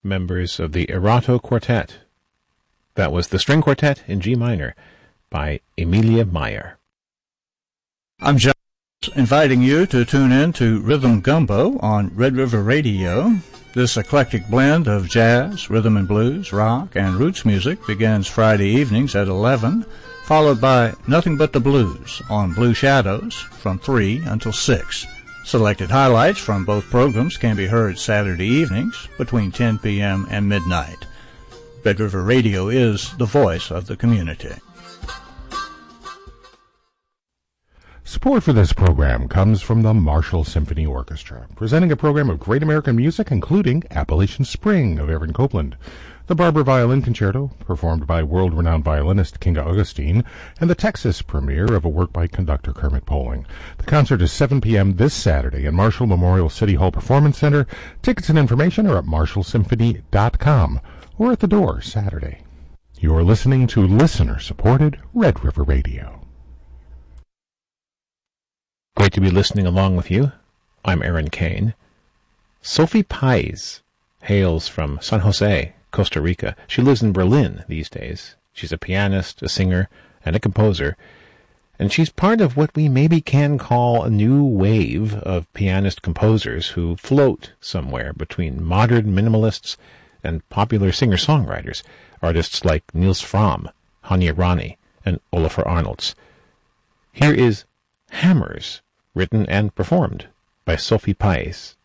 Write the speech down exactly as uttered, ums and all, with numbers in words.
members of the Erato Quartet. That was the String Quartet in G minor by Emilia Meyer. I'm just inviting you to tune in to Rhythm Gumbo on Red River Radio. This eclectic blend of jazz, rhythm and blues, rock, and roots music begins Friday evenings at eleven, followed by Nothing But the Blues on Blue Shadows from three until six. Selected highlights from both programs can be heard Saturday evenings between ten p.m. and midnight. Red River Radio is the voice of the community. Support for this program comes from the Marshall Symphony Orchestra, presenting a program of great American music, including Appalachian Spring of Aaron Copland, the Barber Violin Concerto, performed by world-renowned violinist Kinga Augustine, and the Texas premiere of a work by conductor Kermit Poling. The concert is seven p.m. this Saturday in Marshall Memorial City Hall Performance Center. Tickets and information are at marshall symphony dot com or at the door Saturday. You are listening to listener-supported Red River Radio. Great to be listening along with you. I'm Aaron Kane. Sophie Pais hails from San Jose, Costa Rica. She lives in Berlin these days. She's a pianist, a singer, and a composer. And she's part of what we maybe can call a new wave of pianist composers who float somewhere between modern minimalists and popular singer-songwriters, artists like Niels Fromm, Hanya Rani, and Olafur Arnalds. Here is Hammers, written and performed by Sophie Pais.